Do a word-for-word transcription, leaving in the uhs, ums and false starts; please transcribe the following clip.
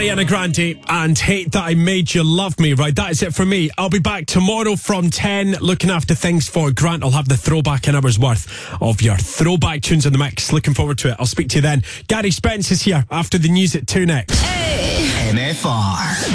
Ariana Grande and Hate That I Made You Love Me. Right, that is it for me. I'll be back tomorrow from ten, looking after things for Grant. I'll have the throwback an hour's worth of your throwback tunes in the mix. Looking forward to it. I'll speak to you then. Gary Spence is here after the news at two next. Hey. M F R.